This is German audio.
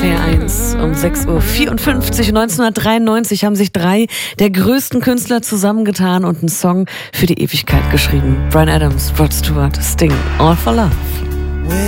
HR1 um 6.54 Uhr. 1993 haben sich 3 der größten Künstler zusammengetan und einen Song für die Ewigkeit geschrieben. Bryan Adams, Rod Stewart, Sting, All for Love.